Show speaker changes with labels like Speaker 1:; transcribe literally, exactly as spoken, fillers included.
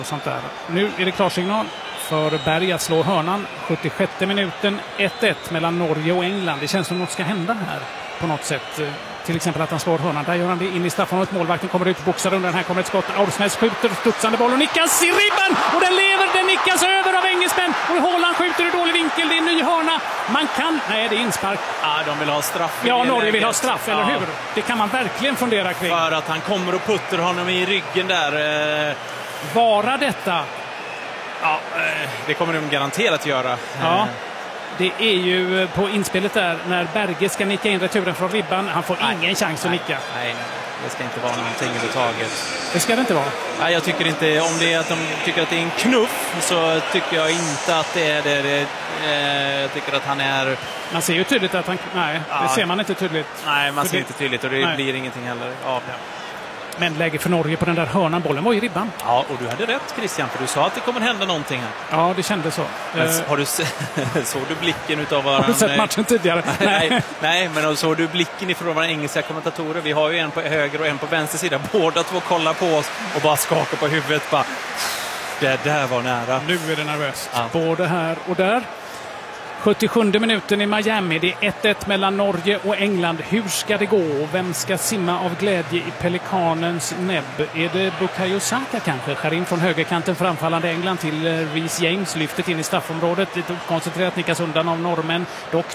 Speaker 1: och sånt där. Nu är det klarsignal för Berg att slå hörnan. sjuttiosjätte minuten, ett ett mellan Norge och England. Det känns som något ska hända här på något sätt. Till exempel att han slår hörnan. Där gör han det in i straffområdet. Målvakten kommer ut, boxar under. Här kommer ett skott. Aursnes skjuter, studsande boll och nickas i ribban. Och den lever, den nickas över av engelsmän. Och Haaland skjuter i dålig vinkel. Det är en ny hörna. Man kan... Nej, det är inspark.
Speaker 2: Ja, de vill ha straff.
Speaker 1: Ja, Norge läget. vill ha straff, eller
Speaker 2: ja.
Speaker 1: hur? Det kan man verkligen fundera kring.
Speaker 2: För att han kommer och puttar honom i ryggen där.
Speaker 1: Vara detta?
Speaker 2: Ja, det kommer de garanterat göra.
Speaker 1: Ja. Det är ju på inspelet där när Berge ska nicka in returen från ribban. Han får nej, ingen chans
Speaker 2: nej,
Speaker 1: att nicka.
Speaker 2: Nej, det ska inte vara någonting överhuvudtaget.
Speaker 1: Det ska det inte vara.
Speaker 2: Nej, jag tycker inte, om det är att de tycker att det är en knuff så tycker jag inte att det är det. det eh, jag tycker att han är...
Speaker 1: Man ser ju tydligt att han... Nej, ja. det ser man inte tydligt.
Speaker 2: Nej, man
Speaker 1: för
Speaker 2: ser
Speaker 1: det...
Speaker 2: inte tydligt och det nej. blir ingenting heller av det.
Speaker 1: Men läge för Norge på den där hörnan, bollen var i ribban.
Speaker 2: Ja, och du hade rätt Christian, för du sa att det kommer hända någonting här.
Speaker 1: Ja, det kändes så.
Speaker 2: Men, uh, har du se, såg du blicken utav våran...
Speaker 1: Har du sett matchen tidigare?
Speaker 2: nej, nej, men såg du blicken ifrån våra engelska kommentatorer? Vi har ju en på höger och en på vänster sida. Båda två kollar på oss och bara skakar på huvudet. Bara, det där var nära.
Speaker 1: Nu är det nervöst.
Speaker 2: Ja.
Speaker 1: Både här och där. sjuttiosjunde minuten i Miami. Det är ett ett mellan Norge och England. Hur ska det gå? Vem ska simma av glädje i pelikanens näbb? Är det Bukayo Saka kanske? Skär in från högerkanten framfallande England till Reece James. Lyftet in i straffområdet. Lite koncentrerat nickas undan av norrmän. Dock